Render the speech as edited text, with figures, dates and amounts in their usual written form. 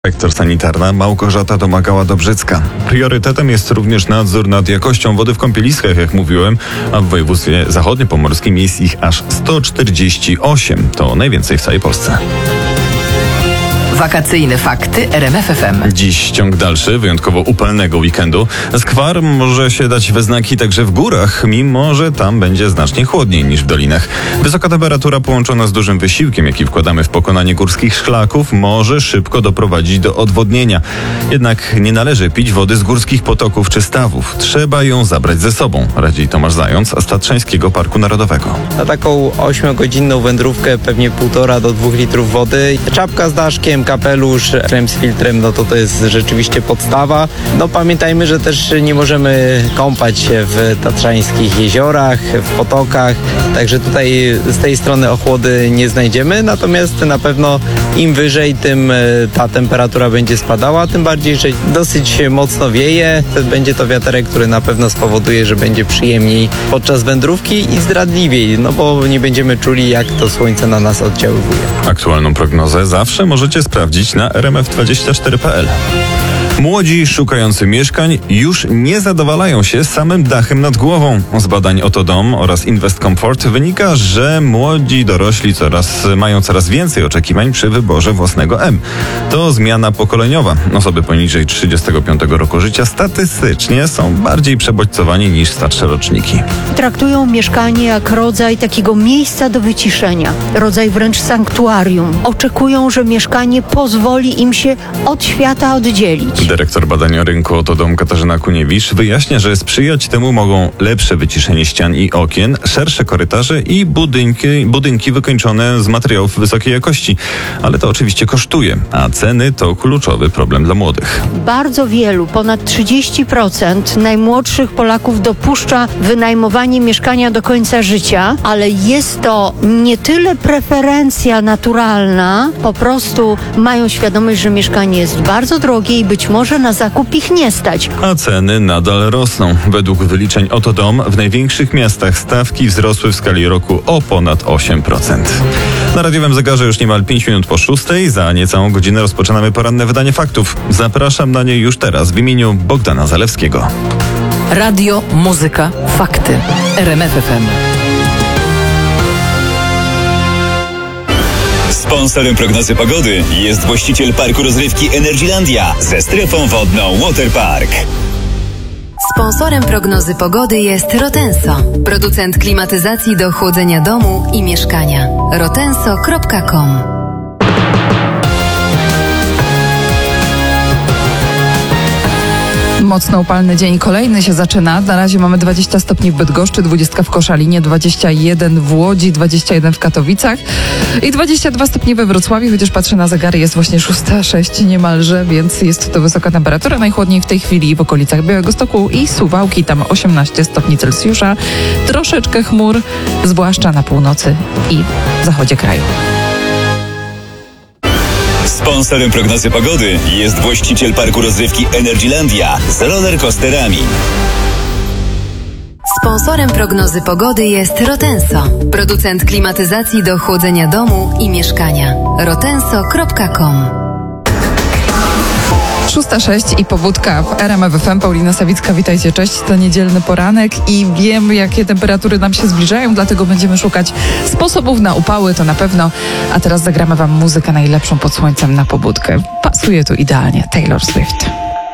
Dyrektor sanitarna Małgorzata Domagała-Dobrzycka. Priorytetem jest również nadzór nad jakością wody w kąpieliskach, jak mówiłem, a w województwie zachodniopomorskim jest ich aż 148. To najwięcej w całej Polsce. Wakacyjne fakty RMF FM. Dziś ciąg dalszy, wyjątkowo upalnego weekendu. Skwar może się dać we znaki także w górach, mimo że tam będzie znacznie chłodniej niż w dolinach. Wysoka temperatura połączona z dużym wysiłkiem, jaki wkładamy w pokonanie górskich szlaków, może szybko doprowadzić do odwodnienia. Jednak nie należy pić wody z górskich potoków czy stawów. Trzeba ją zabrać ze sobą, radzi Tomasz Zając z Tatrzańskiego Parku Narodowego. Na taką 8-godzinną wędrówkę pewnie 1,5 do 2 litrów wody. Czapka z daszkiem, kapelusz, krem z filtrem, to jest rzeczywiście podstawa. Pamiętajmy, że też nie możemy kąpać się w tatrzańskich jeziorach, w potokach, także tutaj z tej strony ochłody nie znajdziemy, natomiast na pewno im wyżej, tym ta temperatura będzie spadała, tym bardziej, że dosyć mocno wieje. Będzie to wiaterek, który na pewno spowoduje, że będzie przyjemniej podczas wędrówki i zdradliwiej, bo nie będziemy czuli, jak to słońce na nas oddziaływuje. Aktualną prognozę zawsze możecie sprawdzić na rmf24.pl. Młodzi szukający mieszkań już nie zadowalają się samym dachem nad głową. Z badań Oto Dom oraz Invest Comfort wynika, że młodzi dorośli mają coraz więcej oczekiwań przy wyborze własnego M. To zmiana pokoleniowa. Osoby poniżej 35 roku życia statystycznie są bardziej przebodźcowani niż starsze roczniki. Traktują mieszkanie jak rodzaj takiego miejsca do wyciszenia, rodzaj wręcz sanktuarium. Oczekują, że mieszkanie pozwoli im się od świata oddzielić. Dyrektor badania rynku Oto Dom Katarzyna Kuniewicz wyjaśnia, że sprzyjać temu mogą lepsze wyciszenie ścian i okien, szersze korytarze i budynki wykończone z materiałów wysokiej jakości. Ale to oczywiście kosztuje, a ceny to kluczowy problem dla młodych. Bardzo wielu, ponad 30% najmłodszych Polaków dopuszcza wynajmowanie mieszkania do końca życia, ale jest to nie tyle preferencja naturalna, po prostu mają świadomość, że mieszkanie jest bardzo drogie i być może na zakup ich nie stać. A ceny nadal rosną. Według wyliczeń Oto Dom w największych miastach stawki wzrosły w skali roku o ponad 8%. Na radiowym zegarze już niemal 5 minut po 6. Za niecałą godzinę rozpoczynamy poranne wydanie faktów. Zapraszam na nie już teraz w imieniu Bogdana Zalewskiego. Radio, muzyka, fakty. RMF FM. Sponsorem prognozy pogody jest właściciel parku rozrywki Energylandia ze strefą wodną Waterpark. Sponsorem prognozy pogody jest Rotenso, producent klimatyzacji do chłodzenia domu i mieszkania. rotenso.com. Mocno upalny dzień kolejny się zaczyna. Na razie mamy 20 stopni w Bydgoszczy, 20 w Koszalinie, 21 w Łodzi, 21 w Katowicach i 22 stopnie we Wrocławiu, chociaż patrzę na zegary, jest właśnie 6:06 niemalże, więc jest to wysoka temperatura. Najchłodniej w tej chwili w okolicach Białegostoku i Suwałki, tam 18 stopni Celsjusza. Troszeczkę chmur, zwłaszcza na północy i zachodzie kraju. Sponsorem prognozy pogody jest właściciel parku rozrywki Energylandia z rollercoasterami. Sponsorem prognozy pogody jest Rotenso, producent klimatyzacji do chłodzenia domu i mieszkania. rotenso.com. 6:06 i pobudka w RMF FM. Paulina Sawicka, witajcie, cześć. To niedzielny poranek i wiem, jakie temperatury nam się zbliżają, dlatego będziemy szukać sposobów na upały, to na pewno. A teraz zagramy wam muzykę najlepszą pod słońcem na pobudkę. Pasuje tu idealnie. Taylor Swift.